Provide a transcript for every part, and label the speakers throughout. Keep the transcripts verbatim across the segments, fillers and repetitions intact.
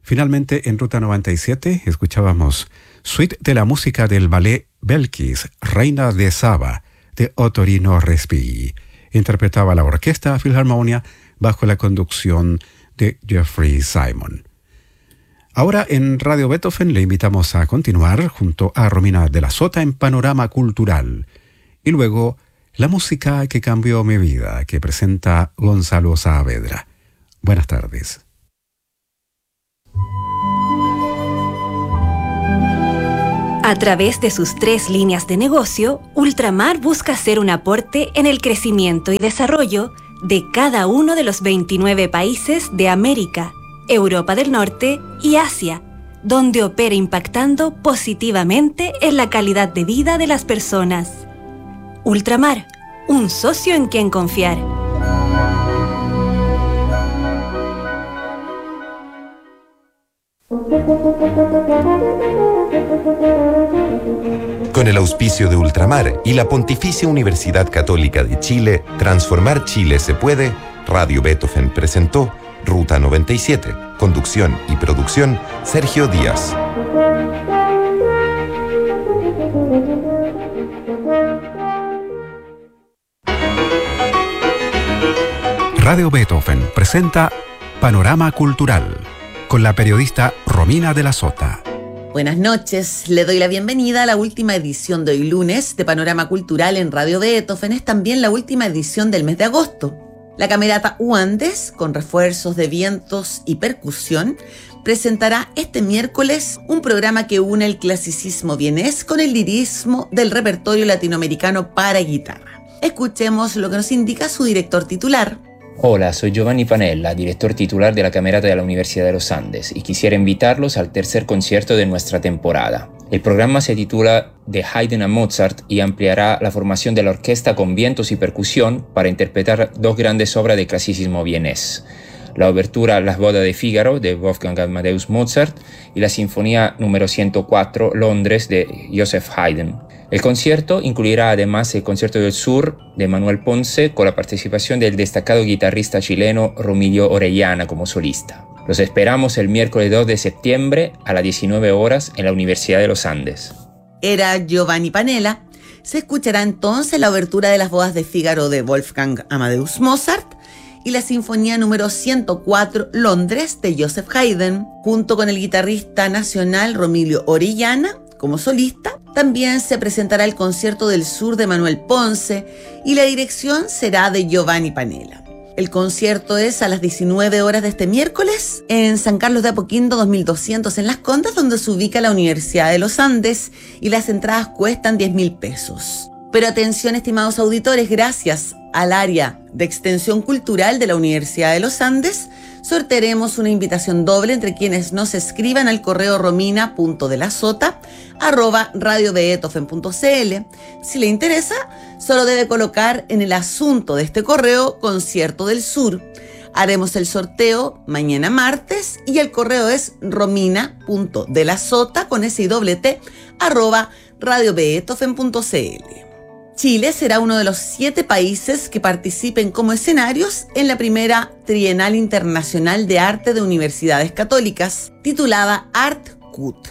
Speaker 1: Finalmente, en Ruta noventa y siete, escuchábamos Suite de la música del ballet Belkis, Reina de Saba, de Ottorino Respighi. Interpretaba la Orquesta Filarmonia bajo la conducción de Jeffrey Simon. Ahora en Radio Beethoven le invitamos a continuar junto a Romina de la Sota en Panorama Cultural. Y luego, la música que cambió mi vida, que presenta Gonzalo Saavedra. Buenas tardes.
Speaker 2: A través de sus tres líneas de negocio, Ultramar busca hacer un aporte en el crecimiento y desarrollo de cada uno de los veintinueve países de América, Europa del Norte y Asia, donde opera impactando positivamente en la calidad de vida de las personas. Ultramar, un socio en quien confiar.
Speaker 3: Con el auspicio de Ultramar y la Pontificia Universidad Católica de Chile, Transformar Chile se puede, Radio Beethoven presentó Ruta noventa y siete, conducción y producción, Sergio Díaz.
Speaker 1: Radio Beethoven presenta Panorama Cultural con la periodista Romina de la Sota.
Speaker 4: Buenas noches, le doy la bienvenida a la última edición de hoy lunes de Panorama Cultural en Radio Beethoven. Es también la última edición del mes de agosto. La Camerata U Andes, con refuerzos de vientos y percusión, presentará este miércoles un programa que une el clasicismo vienés con el lirismo del repertorio latinoamericano para guitarra. Escuchemos lo que nos indica su director titular.
Speaker 5: Hola, soy Giovanni Panella, director titular de la Camerata de la Universidad de los Andes, y quisiera invitarlos al tercer concierto de nuestra temporada. El programa se titula De Haydn a Mozart y ampliará la formación de la orquesta con vientos y percusión para interpretar dos grandes obras de clasicismo vienés: la obertura Las bodas de Fígaro de Wolfgang Amadeus Mozart y la sinfonía número ciento cuatro Londres de Joseph Haydn. El concierto incluirá además el Concierto del Sur de Manuel Ponce con la participación del destacado guitarrista chileno Romilio Orellana como solista. Los esperamos el miércoles dos de septiembre a las diecinueve horas en la Universidad de los Andes.
Speaker 4: Era Giovanni Panella. Se escuchará entonces la obertura de Las bodas de Fígaro de Wolfgang Amadeus Mozart y la sinfonía número ciento cuatro Londres de Joseph Haydn, junto con el guitarrista nacional Romilio Orellana como solista. También se presentará el Concierto del Sur de Manuel Ponce y la dirección será de Giovanni Panella. El concierto es a las diecinueve horas de este miércoles en San Carlos de Apoquindo dos mil doscientos en Las Condes, donde se ubica la Universidad de los Andes, y las entradas cuestan diez mil pesos. Pero atención, estimados auditores, gracias al área de extensión cultural de la Universidad de los Andes, sortearemos una invitación doble entre quienes nos escriban al correo romina punto de la sota arroba radio beethoven punto cl. Si le interesa, solo debe colocar en el asunto de este correo Concierto del Sur. Haremos el sorteo mañana martes y el correo es romina punto de la sota con s y doble t arroba radio beethoven punto cl. Chile será uno de los siete países que participen como escenarios en la primera Trienal Internacional de Arte de Universidades Católicas, titulada ArtCut.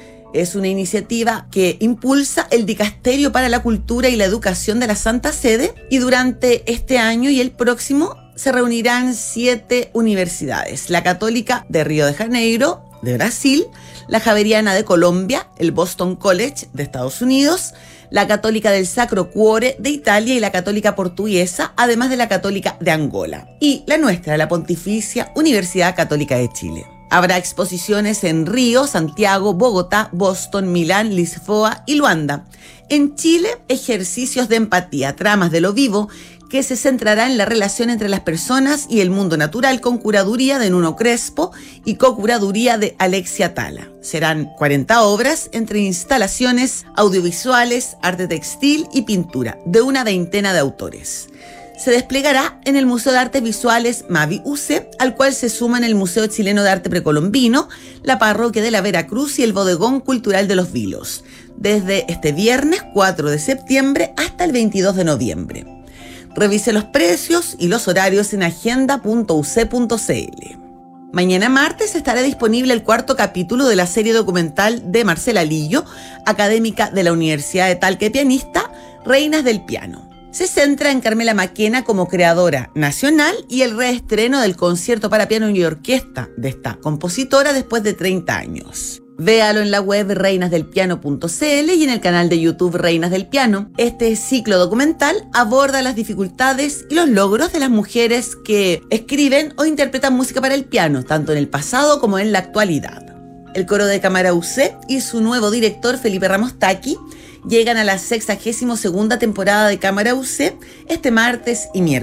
Speaker 4: Es una iniciativa que impulsa el Dicasterio para la Cultura y la Educación de la Santa Sede, y durante este año y el próximo se reunirán siete universidades: la Católica de Río de Janeiro, de Brasil, la Javeriana de Colombia, el Boston College de Estados Unidos, la Católica del Sacro Cuore de Italia y la Católica Portuguesa, además de la Católica de Angola, y la nuestra, la Pontificia Universidad Católica de Chile. Habrá exposiciones en Río, Santiago, Bogotá, Boston, Milán, Lisboa y Luanda. En Chile, ejercicios de empatía, tramas de lo vivo, que se centrará en la relación entre las personas y el mundo natural, con curaduría de Nuno Crespo y co-curaduría de Alexia Tala. Serán cuarenta obras entre instalaciones audiovisuales, arte textil y pintura, de una veintena de autores. Se desplegará en el Museo de Artes Visuales Mavi U C, al cual se suman el Museo Chileno de Arte Precolombino, la Parroquia de la Veracruz y el Bodegón Cultural de los Vilos, desde este viernes cuatro de septiembre hasta el veintidós de noviembre. Revise los precios y los horarios en agenda punto u c punto c l. Mañana martes estará disponible el cuarto capítulo de la serie documental de Marcela Lillo, académica de la Universidad de Talca y pianista, Reinas del Piano. Se centra en Carmela Maquena como creadora nacional y el reestreno del concierto para piano y orquesta de esta compositora después de treinta años. Véalo en la web reinas del piano punto c l y en el canal de YouTube Reinas del Piano. Este ciclo documental aborda las dificultades y los logros de las mujeres que escriben o interpretan música para el piano, tanto en el pasado como en la actualidad. El coro de Cámara U C y su nuevo director Felipe Ramos Taqui llegan a la sexagésima segunda temporada de Cámara U C este martes y miércoles.